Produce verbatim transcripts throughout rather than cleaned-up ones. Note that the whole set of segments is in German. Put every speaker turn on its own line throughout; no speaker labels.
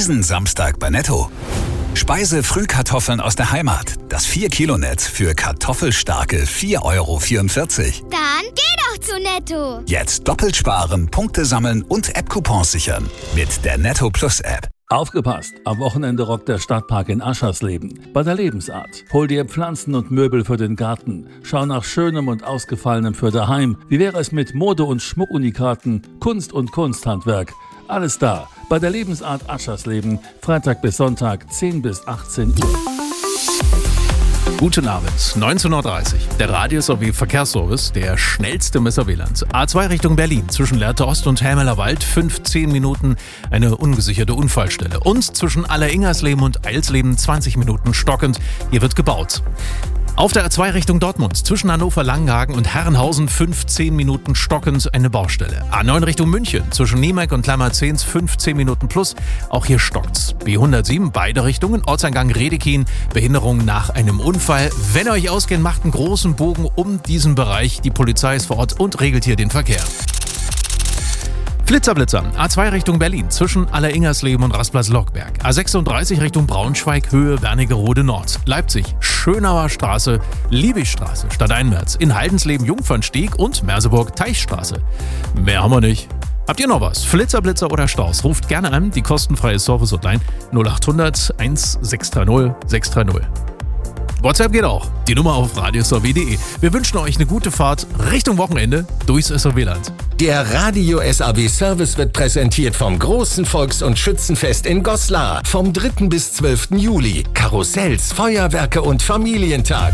Diesen Samstag bei Netto. Speise-Frühkartoffeln aus der Heimat. Das vier Kilo Netz für kartoffelstarke vier Euro vierundvierzig.
Dann geh doch zu Netto.
Jetzt doppelt sparen, Punkte sammeln und App-Coupons sichern. Mit der Netto Plus App.
Aufgepasst! Am Wochenende rockt der Stadtpark in Aschersleben. Bei der Lebensart. Hol dir Pflanzen und Möbel für den Garten. Schau nach Schönem und Ausgefallenem für daheim. Wie wäre es mit Mode- und Schmuckunikaten, Kunst- und Kunsthandwerk? Alles da. Bei der Lebensart Aschersleben. Freitag bis Sonntag, zehn bis achtzehn Uhr.
Guten Abend, neunzehn Uhr dreißig. Der Radio sowie Verkehrsservice, der schnellste im S R W-Land. A zwei Richtung Berlin, zwischen Lehrte Ost und Helmeler Wald, fünfzehn Minuten eine ungesicherte Unfallstelle. Und zwischen Alleringersleben und Eilsleben, zwanzig Minuten stockend. Hier wird gebaut. Auf der A zwei Richtung Dortmund, zwischen Hannover-Langenhagen und Herrenhausen, fünfzehn Minuten stockend eine Baustelle. A neun Richtung München, zwischen Niemek und Lammerzehns, fünfzehn Minuten plus, auch hier stockt's. B hundertsieben, beide Richtungen, Ortseingang Redekin, Behinderung nach einem Unfall. Wenn ihr euch auskennt, macht einen großen Bogen um diesen Bereich. Die Polizei ist vor Ort und regelt hier den Verkehr. Flitzerblitzer, A zwei Richtung Berlin, zwischen Alleringersleben und Rastplatz-Lockberg. A sechsunddreißig Richtung Braunschweig, Höhe Wernigerode Nord. Leipzig, Schönauer Straße, Liebigstraße, Stadteinwärts. In Haldensleben, Jungfernstieg und Merseburg, Teichstraße. Mehr haben wir nicht. Habt ihr noch was? Flitzerblitzer oder Staus? Ruft gerne an, die kostenfreie Service-Hotline null achthundert eins sechs drei null sechs drei null. WhatsApp geht auch. Die Nummer auf radiosrw punkt de. Wir wünschen euch eine gute Fahrt Richtung Wochenende durchs S R W-Land.
Der Radio S A W Service wird präsentiert vom großen Volks- und Schützenfest in Goslar. Vom dritten bis zwölften Juli. Karussells, Feuerwerke und Familientag.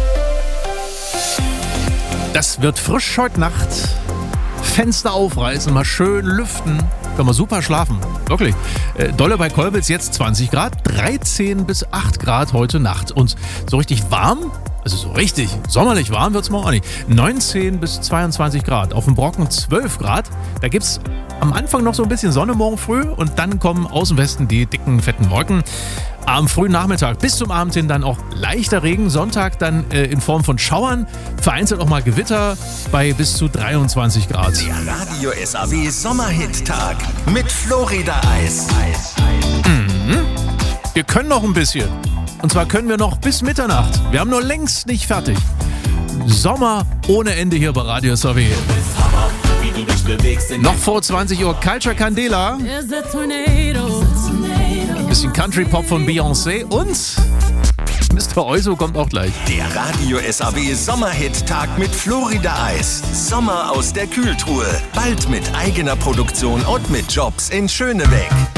Das wird frisch heute Nacht. Fenster aufreißen, mal schön lüften. Können wir super schlafen. Wirklich. Äh, Dolle bei Kolbitz jetzt zwanzig Grad, dreizehn bis acht Grad heute Nacht. Und so richtig warm, also so richtig sommerlich warm wird es morgen auch nicht. neunzehn bis zweiundzwanzig Grad. Auf dem Brocken zwölf Grad. Da gibt es am Anfang noch so ein bisschen Sonne morgen früh und dann kommen aus dem Westen die dicken, fetten Wolken. Am frühen Nachmittag bis zum Abend hin dann auch leichter Regen. Sonntag dann äh, in Form von Schauern. Vereinzelt auch mal Gewitter bei bis zu dreiundzwanzig Grad.
Der Radio S A W Sommerhit-Tag mit Florida Eis.
Mhm. Wir können noch ein bisschen. Und zwar können wir noch bis Mitternacht. Wir haben nur längst nicht fertig. Sommer ohne Ende hier bei Radio S A W. Noch vor zwanzig Uhr Culture Candela. Bisschen Country Pop von Beyoncé und Mister Oizo kommt auch gleich.
Der Radio S A W Sommerhit-Tag mit Florida Eis. Sommer aus der Kühltruhe. Bald mit eigener Produktion und mit Jobs in Schönebeck.